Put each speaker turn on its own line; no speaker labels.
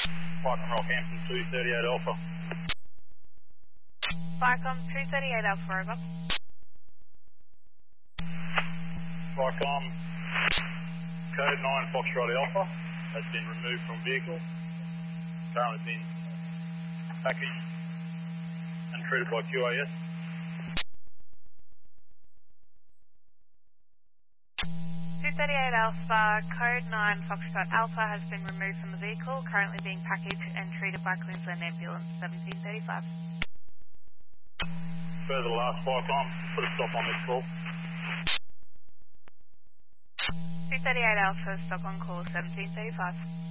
Python Rockhampton 238 Alpha.
Vicom 238 Alpha, over.
Vicom code 9 Foxtrot Alpha has been removed from vehicle. Currently been packaged and treated by QAS.
238 Alpha, code 9 Foxtrot Alpha has been removed from the vehicle, currently being packaged and treated by Queensland Ambulance 1735.
Further last Vicom, put a stop on this call.
238 Alpha, stop on call 1735.